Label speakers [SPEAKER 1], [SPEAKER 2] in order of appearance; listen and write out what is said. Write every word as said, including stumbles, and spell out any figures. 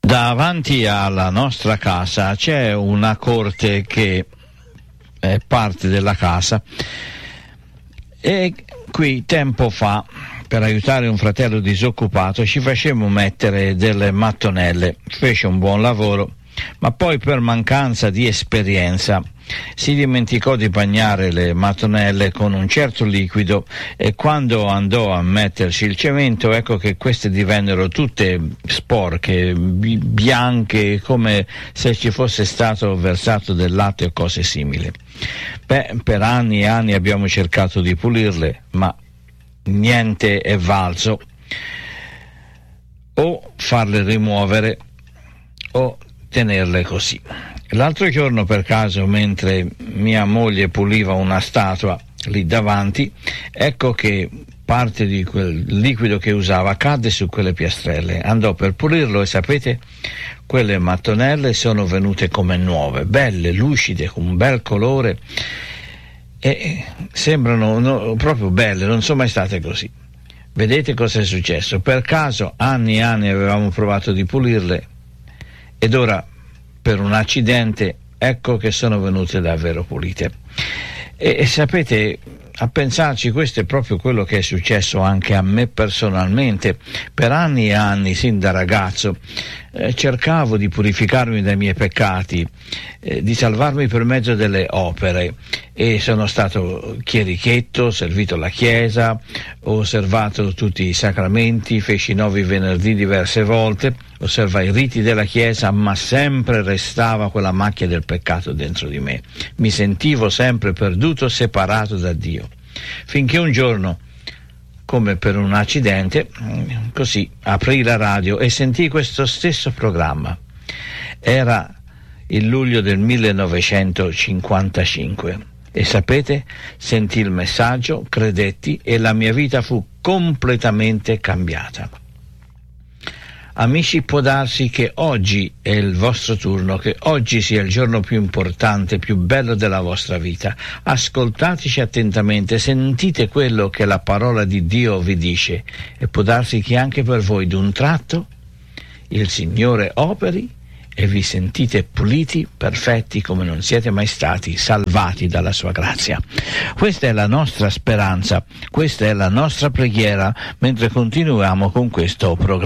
[SPEAKER 1] Davanti alla nostra casa c'è una corte che è parte della casa e qui tempo fa, per aiutare un fratello disoccupato, ci facemmo mettere delle mattonelle. Fece un buon lavoro, ma poi per mancanza di esperienza si dimenticò di bagnare le mattonelle con un certo liquido e quando andò a metterci il cemento, ecco che queste divennero tutte sporche, bi- bianche, come se ci fosse stato versato del latte o cose simili. Beh, per anni e anni abbiamo cercato di pulirle, ma niente è valso. O farle rimuovere o tenerle così. L'altro giorno, per caso, mentre mia moglie puliva una statua lì davanti, ecco che parte di quel liquido che usava cadde su quelle piastrelle. Andò per pulirlo e sapete, quelle mattonelle sono venute come nuove, belle, lucide, con un bel colore e sembrano no, proprio belle, non sono mai state così. Vedete cosa è successo? Per caso anni e anni avevamo provato di pulirle ed ora per un accidente ecco che sono venute davvero pulite. E, e sapete, a pensarci, questo è proprio quello che è successo anche a me personalmente. Per anni e anni, sin da ragazzo, eh, cercavo di purificarmi dai miei peccati, eh, di salvarmi per mezzo delle opere, e sono stato chierichetto, ho servito la chiesa, ho osservato tutti i sacramenti, feci nove venerdì diverse volte, osservai i riti della chiesa, ma sempre restava quella macchia del peccato dentro di me. Mi sentivo sempre perduto, separato da Dio. Finché un giorno, come per un accidente, così aprii la radio e sentii questo stesso programma. Era il luglio del millenovecentocinquantacinque e sapete, sentii il messaggio, credetti e la mia vita fu completamente cambiata. Amici, può darsi che oggi è il vostro turno, che oggi sia il giorno più importante, più bello della vostra vita. Ascoltateci attentamente, sentite quello che la parola di Dio vi dice e può darsi che anche per voi d'un tratto il Signore operi e vi sentite puliti, perfetti come non siete mai stati, salvati dalla sua grazia. Questa è la nostra speranza, questa è la nostra preghiera mentre continuiamo con questo programma.